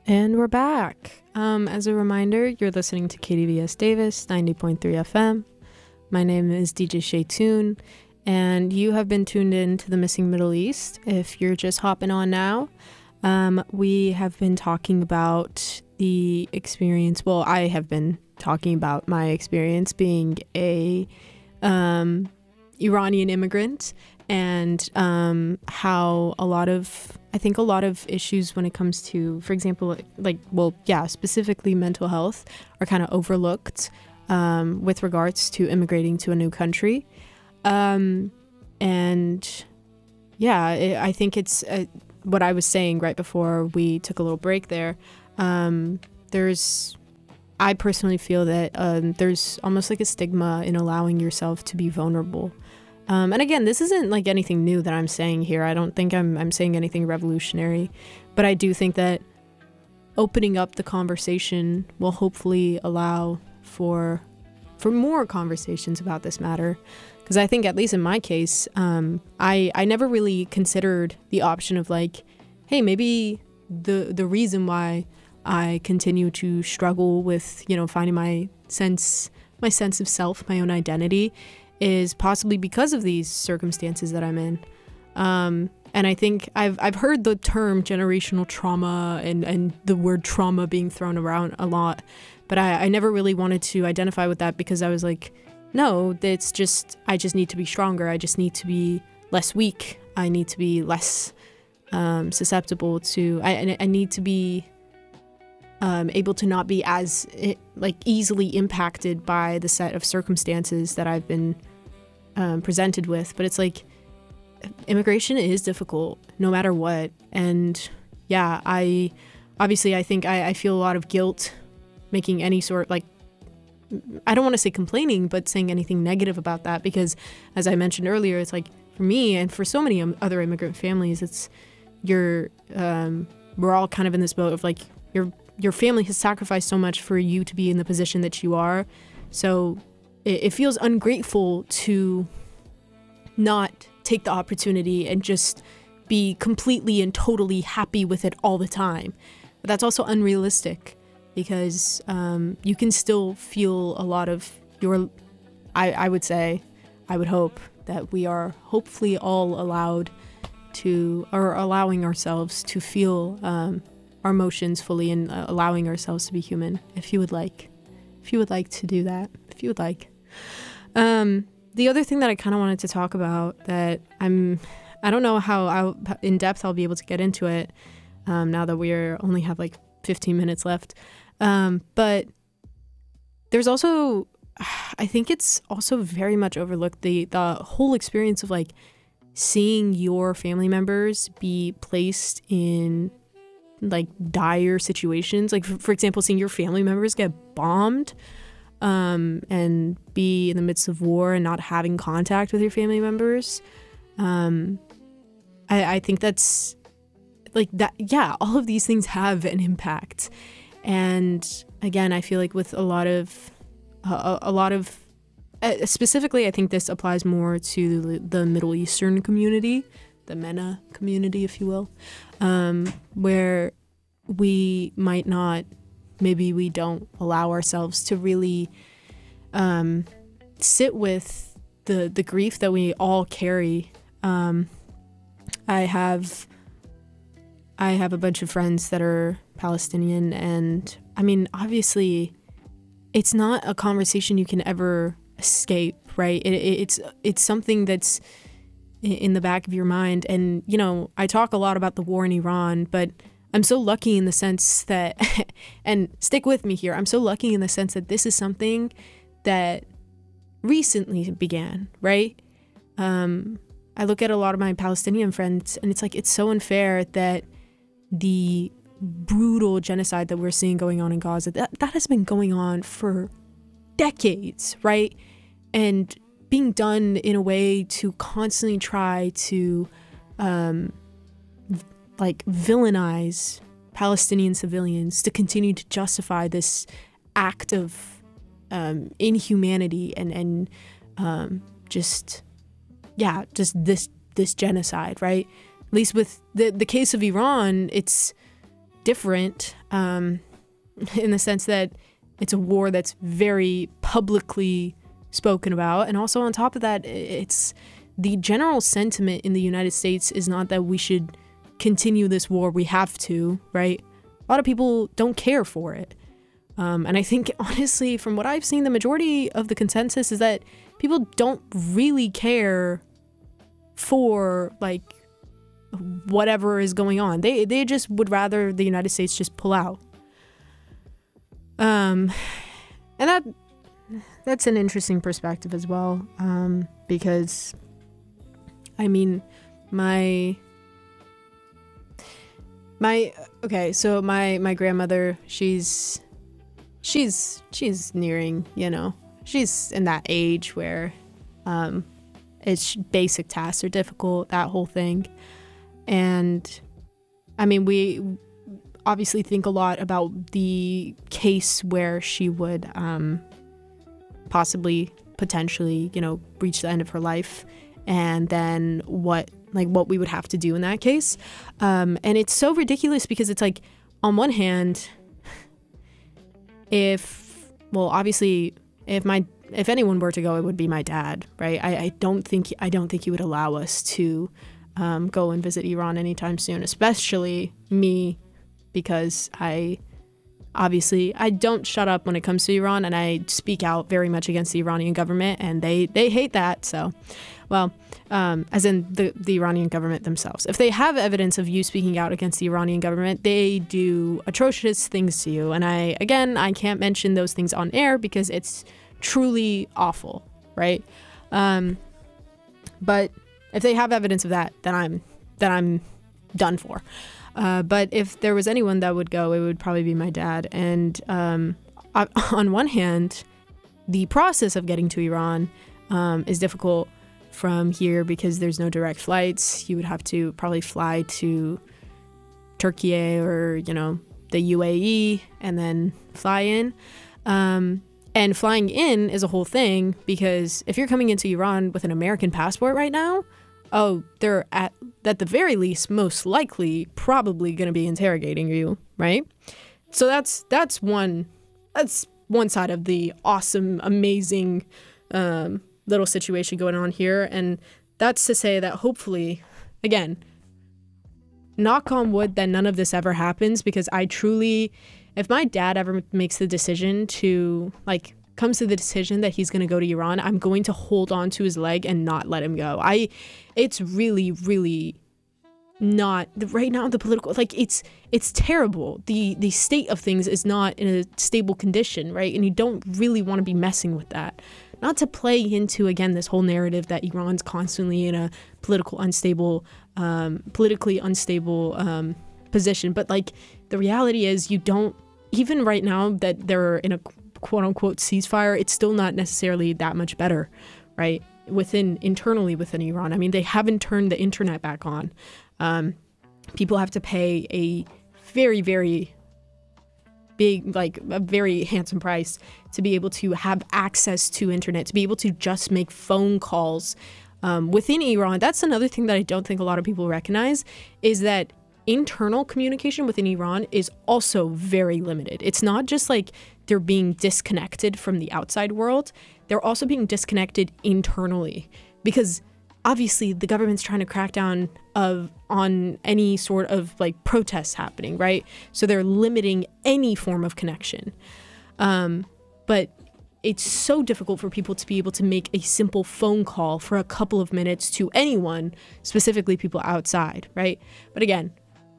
And we're back. As a reminder, you're listening to KDVS Davis, 90.3 FM. My name is DJ Shaytun, and you have been tuned in to the Missing Middle East. If you're just hopping on now, we have been talking about the experience. Well, I have been talking about my experience being a Iranian immigrant, and how a lot of issues when it comes to, for example, specifically mental health are kind of overlooked with regards to immigrating to a new country. I think it's what I was saying right before we took a little break there. I personally feel that there's almost like a stigma in allowing yourself to be vulnerable. And again, this isn't like anything new that I'm saying here. I don't think I'm saying anything revolutionary, but I do think that opening up the conversation will hopefully allow for more conversations about this matter. Because I think, at least in my case, I never really considered the option of like, hey, maybe the reason why I continue to struggle with, finding my sense of self, my own identity, is possibly because of these circumstances that I'm in. And I think I've heard the term generational trauma and the word trauma being thrown around a lot, but I never really wanted to identify with that, because I was like, no, it's just, I just need to be stronger. I just need to be less weak. I need to be less susceptible to, I need to be able to not be as easily impacted by the set of circumstances that I've been presented with. But it's like, immigration is difficult no matter what. And yeah, I think I feel a lot of guilt making any sort, I don't want to say complaining, but saying anything negative about that, because as I mentioned earlier, it's like, for me and for so many other immigrant families, it's we're all kind of in this boat of like, your family has sacrificed so much for you to be in the position that you are. So it feels ungrateful to not take the opportunity and just be completely and totally happy with it all the time. But that's also unrealistic, because you can still feel a lot of your, I would say, I would hope that we are hopefully all allowing ourselves to feel our emotions fully, and allowing ourselves to be human. If you would like to do that, the other thing that I kind of wanted to talk about, that I don't know how in depth I'll be able to get into it now that we only have 15 minutes left, but there's also, I think it's also very much overlooked, the whole experience of seeing your family members be placed in dire situations, for example, seeing your family members get bombed and be in the midst of war and not having contact with your family members. I think that's that. Yeah, all of these things have an impact. And again, I feel like with a lot of specifically, I think this applies more to the Middle Eastern community, the MENA community, if you will, where we might not, maybe we don't allow ourselves to really sit with the grief that we all carry. I have a bunch of friends that are Palestinian, and I mean, obviously, it's not a conversation you can ever escape, right? It's something that's in the back of your mind. And, I talk a lot about the war in Iran, but I'm so lucky in the sense that, and stick with me here, I'm so lucky in the sense that this is something that recently began, right? I look at a lot of my Palestinian friends, and it's so unfair that the brutal genocide that we're seeing going on in Gaza, that has been going on for decades, right? And being done in a way to constantly try to villainize Palestinian civilians, to continue to justify this act of inhumanity and just this genocide, right? At least with the case of Iran, it's different. in the sense that it's a war that's very publicly spoken about. And also on top of that, it's the general sentiment in the United States is not that we should continue this war. We have to, right? A lot of people don't care for it. And I think, honestly, from what I've seen, the majority of the consensus is that people don't really care for, like, whatever is going on. They just would rather the United States just pull out. And that's an interesting perspective as well, because, I mean, my grandmother, she's nearing, she's in that age where it's basic tasks are difficult, that whole thing. And I mean, we obviously think a lot about the case where she would potentially, reach the end of her life, and then what we would have to do in that case. And it's so ridiculous because it's like, on one hand, if anyone were to go, it would be my dad, right? I don't think he would allow us to go and visit Iran anytime soon, especially me, because I don't shut up when it comes to Iran, and I speak out very much against the Iranian government, and they hate that. So, well, as in the Iranian government themselves. If they have evidence of you speaking out against the Iranian government, they do atrocious things to you. And I can't mention those things on air because it's truly awful, right? But if they have evidence of that, then I'm done for. But if there was anyone that would go, it would probably be my dad. And on one hand, the process of getting to Iran is difficult from here because there's no direct flights. You would have to probably fly to Turkey or, the UAE and then fly in. And flying in is a whole thing because if you're coming into Iran with an American passport right now, they're at the very least most likely probably going to be interrogating you, right? So that's one side of the awesome, amazing little situation going on here. And that's to say that hopefully, again, knock on wood, that none of this ever happens, because I truly, if my dad ever makes the decision to, comes to the decision that he's going to go to Iran, I'm going to hold on to his leg and not let him go. It's really, really not, right now, the political, it's terrible. The state of things is not in a stable condition, right? And you don't really want to be messing with that. Not to play into, again, this whole narrative that Iran's constantly in a politically unstable position. But the reality is, you don't, even right now that they're in a quote unquote ceasefire, it's still not necessarily that much better, right? Internally within Iran. I mean, they haven't turned the internet back on. People have to pay a very, very big, a very handsome price to be able to have access to internet, to be able to just make phone calls within Iran. That's another thing that I don't think a lot of people recognize, is that internal communication within Iran is also very limited. It's not just they're being disconnected from the outside world. They're also being disconnected internally, because obviously the government's trying to crack down on any sort of protests happening, right? So they're limiting any form of connection. But it's so difficult for people to be able to make a simple phone call for a couple of minutes to anyone, specifically people outside, right? But again,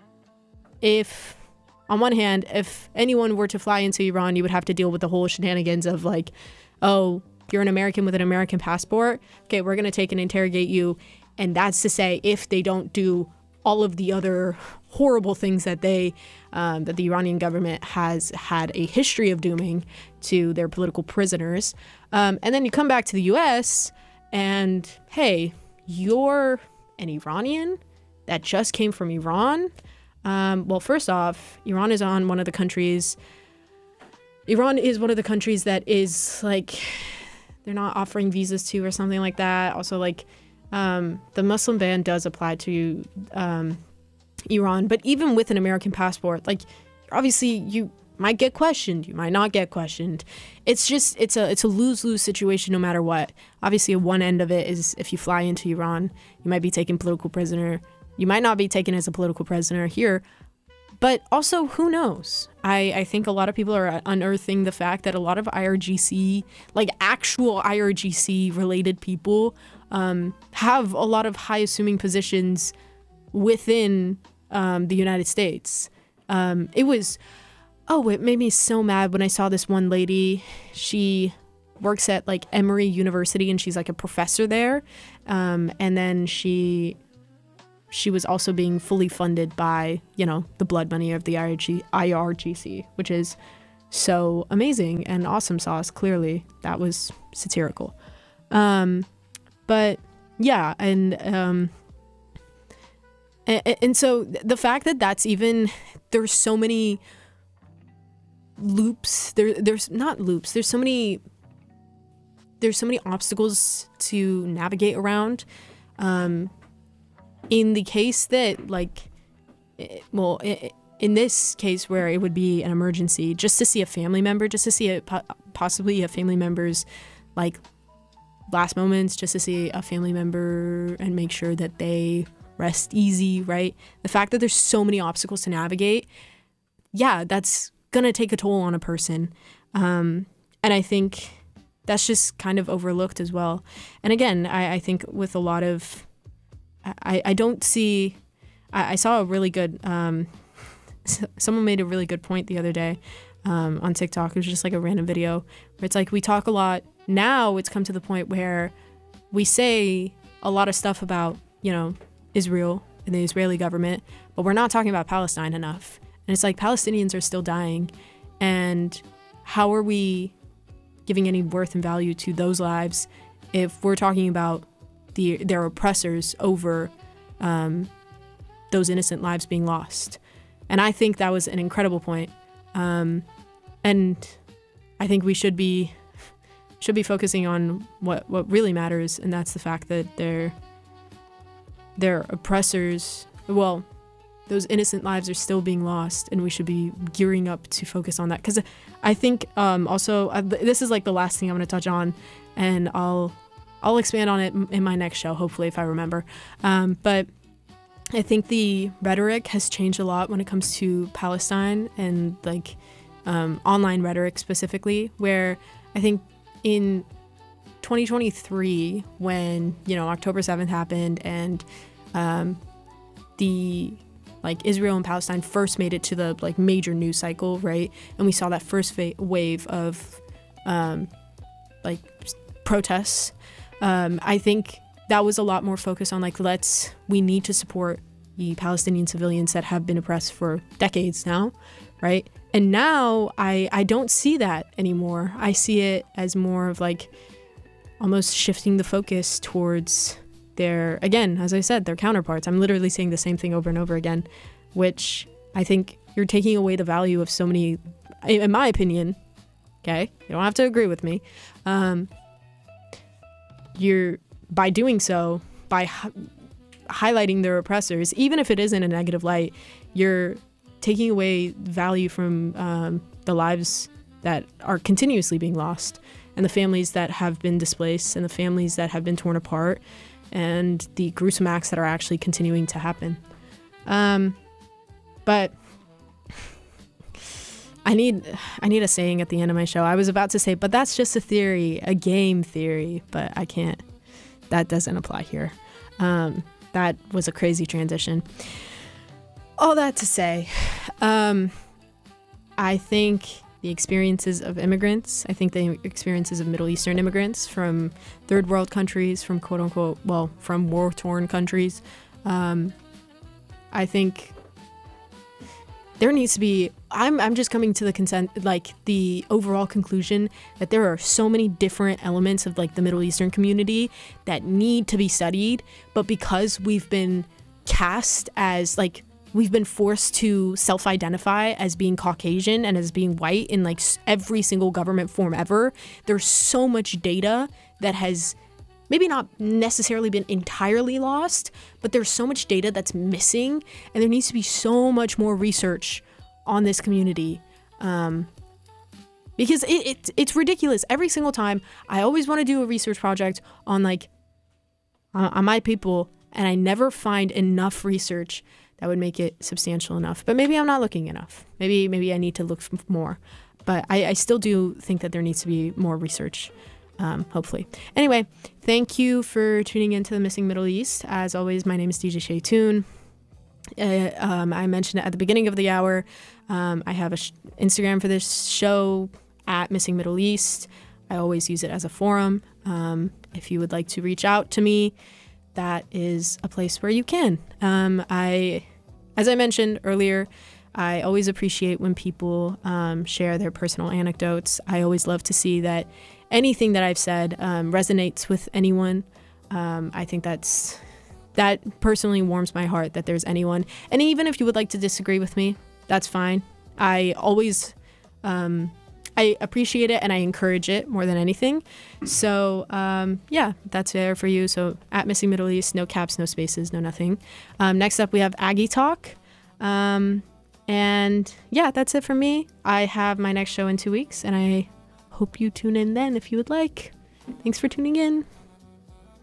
on one hand, if anyone were to fly into Iran, you would have to deal with the whole shenanigans of you're an American with an American passport. Okay, we're going to take and interrogate you. And that's to say, if they don't do all of the other horrible things that that the Iranian government has had a history of doing to their political prisoners. And then you come back to the US and, hey, you're an Iranian that just came from Iran. Well, first off, Iran is one of the countries that is they're not offering visas to or something like that. Also, the Muslim ban does apply to Iran, but even with an American passport, you obviously you might get questioned, you might not get questioned. It's a lose-lose situation no matter what. Obviously, one end of it is if you fly into Iran, you might be taken political prisoner. You might not be taken as a political prisoner here, but also who knows? I think a lot of people are unearthing the fact that a lot of IRGC, like actual IRGC related people, have a lot of high assuming positions within the United States. It made me so mad when I saw this one lady. She works at like Emory University and she's like a professor there. And then she was also being fully funded by, the blood money of the IRGC, which is so amazing and awesome sauce. Clearly that was satirical. But yeah. And so the fact that that's even, there's so many loops, there's not loops, there's so many obstacles to navigate around. In the case that, in this case where it would be an emergency, just to see a family member, just to see possibly a family member's, last moments, just to see a family member and make sure that they rest easy, right? The fact that there's so many obstacles to navigate, yeah, that's gonna take a toll on a person. And I think that's just kind of overlooked as well. And again, I think with a lot of, I don't see, I saw a really good, someone made a really good point the other day on TikTok. It was just like a random video where it's like, we talk a lot. Now it's come to the point where we say a lot of stuff about, Israel and the Israeli government, but we're not talking about Palestine enough. And it's like Palestinians are still dying. And how are we giving any worth and value to those lives if we're talking about their oppressors over those innocent lives being lost? And I think that was an incredible point. And I think we should be focusing on what really matters, and that's the fact that their oppressors, well, those innocent lives are still being lost, and we should be gearing up to focus on that. Because I think this is like the last thing I'm going to touch on, and I'll expand on it in my next show, hopefully, if I remember. But I think the rhetoric has changed a lot when it comes to Palestine and online rhetoric specifically, where I think in 2023, when October 7th happened and the Israel and Palestine first made it to the major news cycle, right? And we saw that first wave of protests. I think that was a lot more focused on we need to support the Palestinian civilians that have been oppressed for decades now, right? And now I don't see that anymore. I see it as more of almost shifting the focus towards their, again, as I said, their counterparts. I'm literally saying the same thing over and over again, which I think you're taking away the value of so many, in my opinion, okay? You don't have to agree with me. By doing so, by highlighting their oppressors, even if it is in a negative light, you're taking away value from the lives that are continuously being lost, and the families that have been displaced, and the families that have been torn apart, and the gruesome acts that are actually continuing to happen. But I need a saying at the end of my show. I was about to say, but that's just a theory, a game theory, but I can't. That doesn't apply here. That was a crazy transition. All that to say, I think the experiences of immigrants, I think the experiences of Middle Eastern immigrants from third world countries, from quote unquote, well, from war-torn countries, I think there needs to be, I'm just coming to the overall conclusion that there are so many different elements of the Middle Eastern community that need to be studied, but because we've been cast as we've been forced to self-identify as being Caucasian and as being white in every single government form ever, there's so much data that has maybe not necessarily been entirely lost, but there's so much data that's missing, and there needs to be so much more research on this community. Because it's ridiculous. Every single time, I always want to do a research project on like on my people, and I never find enough research that would make it substantial enough. But maybe I'm not looking enough. Maybe I need to look more. But I still do think that there needs to be more research, hopefully. Anyway, thank you for tuning into the Missing Middle East. As always, my name is DJ Shay Toon. I mentioned it at the beginning of the hour. I have a Instagram for this show at Missing Middle East. I always use it as a forum. If you would like to reach out to me, that is a place where you can. As I mentioned earlier, I always appreciate when people share their personal anecdotes. I always love to see that anything that I've said resonates with anyone. I think that personally warms my heart that there's anyone. And even if you would like to disagree with me, that's fine. I always I appreciate it and I encourage it more than anything. So yeah, that's there for you. So at Missing Middle East, no caps, no spaces, no nothing. Next up, we have Aggie Talk. And yeah, that's it for me. I have my next show in 2 weeks, and I hope you tune in then if you would like. Thanks for tuning in.